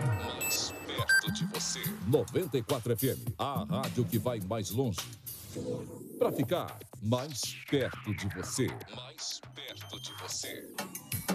mais perto de você. 94 FM, a rádio que vai mais longe. Para ficar mais perto de você. Mais perto de você.